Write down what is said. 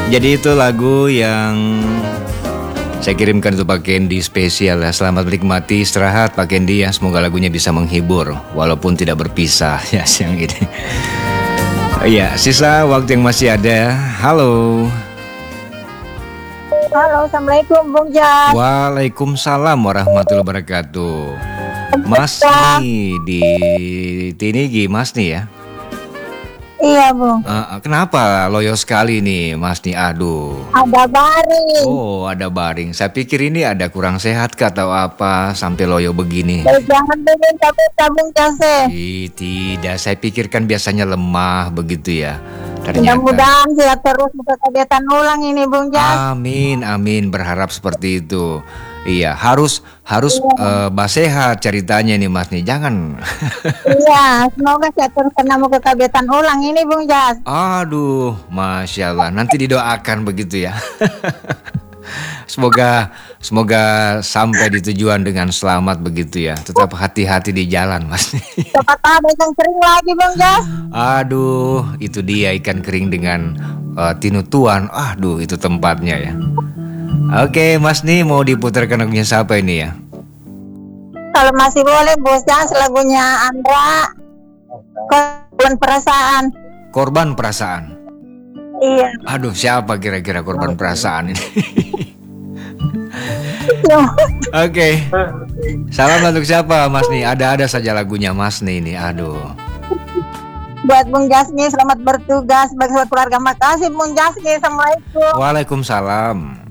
Jadi itu lagu yang saya kirimkan untuk Pak Kendi spesial ya. Selamat menikmati istirahat Pak Kendi ya. Semoga lagunya bisa menghibur walaupun tidak berpisah ya siang ini. Iya, sisa waktu yang masih ada. Halo. Halo, Assalamualaikum Bung Jas. Waalaikumsalam warahmatullahi wabarakatuh. Mas nih di Tinigi, Mas nih ya. Iya Bung. Kenapa loyo sekali nih Mas nih? Aduh. Ada baring. Oh, ada baring. Saya pikir ini ada kurang sehat kah atau apa sampai loyo begini. Jangan bikin tabung Jas. Tidak, saya pikirkan biasanya lemah begitu ya. Ternyata. Mudah-mudahan sehat terus, bukan kegiatan ulang ini Bung Jas. Amin, amin. Berharap seperti itu. Iya, harus sehat ceritanya nih Mas nih. Jangan. Iya, semoga sehat terus karena mau ke kegiatan ulang ini Bung Jas. Aduh, Masya Allah. Nanti didoakan begitu ya. Semoga sampai di tujuan dengan selamat begitu ya. Tetap hati-hati di jalan Mas. Cepat ada ikan kering lagi Bung Jas. Aduh, itu dia ikan kering dengan tinutuan. Aduh, itu tempatnya ya. Oke, Mas nih mau diputarkan lagunya siapa ini ya? Kalau masih boleh Bos Jas, lagunya Andra, Korban Perasaan. Korban Perasaan. Iya. Aduh, siapa kira-kira korban perasaan ini? Oke. Salam untuk siapa Mas nih? Ada saja lagunya Mas nih ini. Aduh. Buat Bung Jasmi, selamat bertugas bagi keluarga. Makasih Bung Jasmi. Assalamualaikum. Waalaikumsalam.